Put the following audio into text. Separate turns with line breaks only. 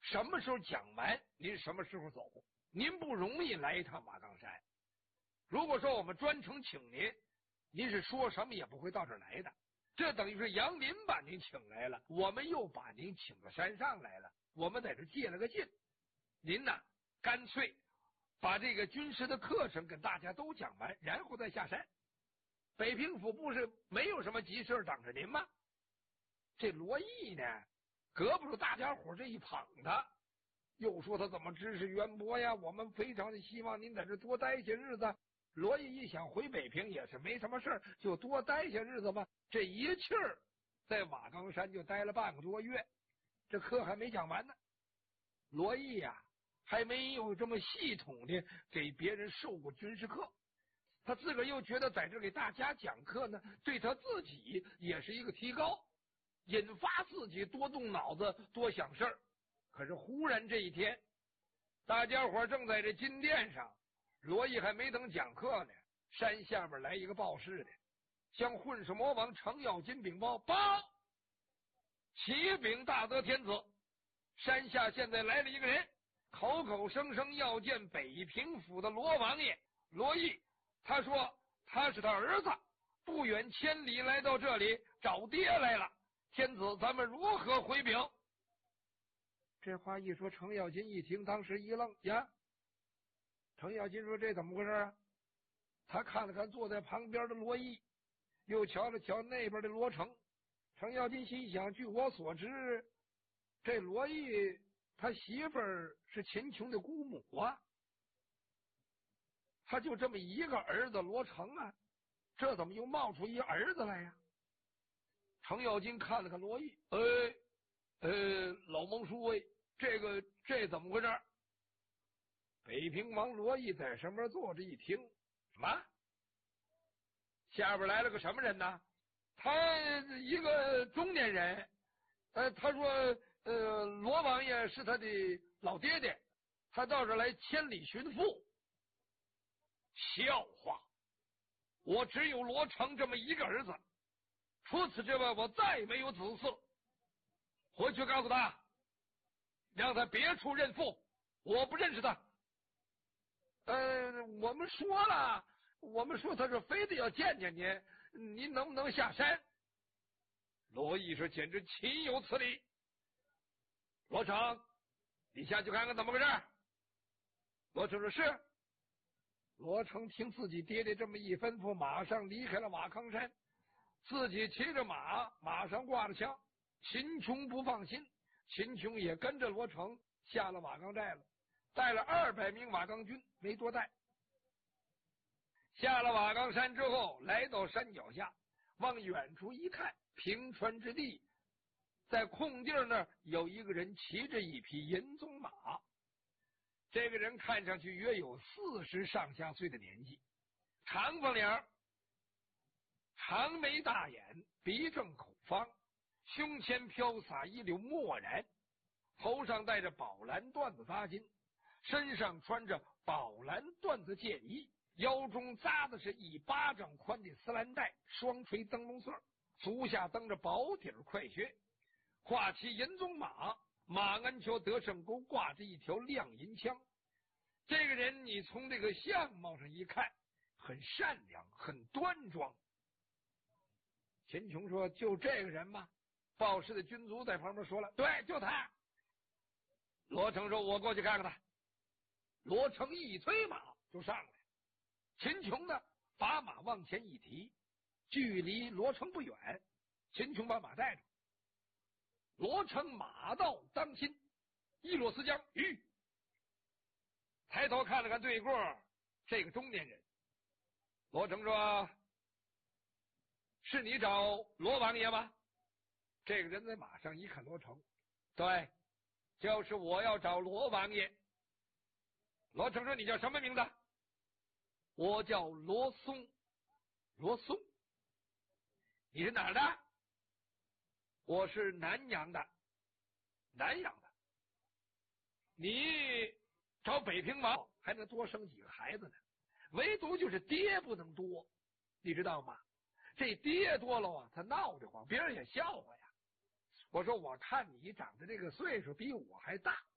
什么时候讲完，您什么时候走。您不容易来一趟马岗山。如果说我们专程请您，您是说什么也不会到这儿来的。这等于是杨林把您请来了，我们又把您请到山上来了，我们在这借了个劲。您呢，干脆把这个军师的课程跟大家都讲完，然后再下山。北平府不是没有什么急事等着您吗？这罗毅呢，隔不住大家伙这一捧他，又说他怎么知识渊博呀，我们非常的希望您在这多待些日子。罗毅一想回北平也是没什么事儿，就多待些日子吧。这一气儿在马岗山就待了半个多月，这课还没讲完呢。罗毅呀，还没有这么系统的给别人授过军事课，他自个儿又觉得在这给大家讲课呢，对他自己也是一个提高，引发自己多动脑子多想事儿。可是忽然这一天，大家伙正在这金殿上，罗毅还没等讲课呢，山下边来一个报事的，向混世魔王程咬金禀报：报，启禀大德天子，山下现在来了一个人，口口声声要见北平府的罗王爷罗毅。他说他是他儿子，不远千里来到这里找爹来了，天子咱们如何回禀？这话一说，程咬金一听，当时一愣呀。程咬金说：“这怎么回事啊？”他看了看坐在旁边的罗毅，又瞧了瞧那边的罗成。程咬金心想：据我所知，这罗毅他媳妇儿是秦琼的姑母啊，他就这么一个儿子罗成啊，这怎么又冒出一儿子来呀？程咬金看了看罗毅，老蒙叔尉，这怎么回事？北平王罗毅在上面坐着一听，什么？下边来了个什么人呢？他一个中年人，他说罗王爷是他的老爹爹，他到这来千里寻父。笑话，我只有罗成这么一个儿子，除此之外我再没有子嗣。回去告诉他，让他别处认父，我不认识他。我们说了，我们说他是非得要见见您，您能不能下山？罗毅说：“简直岂有此理！罗成，你下去看看怎么回事。”罗成说：“是。”罗成听自己爹爹这么一吩咐，马上离开了马岗山，自己骑着马，马上挂着枪。秦琼不放心，秦琼也跟着罗成下了马岗寨了，带了200名马岗军，没多带。下了马岗山之后，来到山脚下，往远处一看，平川之地，在空地那儿有一个人骑着一匹银鬃马。这个人看上去约有40上下岁的年纪，长发脸，长眉大眼，鼻正口方，胸前飘洒一绺墨染，头上戴着宝蓝缎子扎巾，身上穿着宝蓝缎子箭衣，腰中扎的是1巴掌宽的丝蓝带，双垂灯笼穗，足下蹬着薄底快靴，跨骑银鬃马，马鞍桥得胜钩挂着一条亮银枪。这个人你从这个相貌上一看，很善良，很端庄。秦琼说：“就这个人吗？”报事的军卒在旁边说了：“对，就他。”罗成说：“我过去看看他。”罗成一催马就上来，秦琼呢把马往前一提，距离罗成不远，秦琼把马带着。罗成马到当心，一落丝缰，抬头看了看对过这个中年人。罗成说：“是你找罗王爷吗？”这个人在马上一看罗成，对，就是我要找罗王爷。罗成说：“你叫什么名字？”我叫罗松。罗松，你是哪儿的？我是南阳的。南阳的，你找北平王还能多生几个孩子呢，唯独就是爹不能多，你知道吗？这爹多了啊，他闹得慌，别人也笑话呀。我说我看你长得这个岁数比我还大，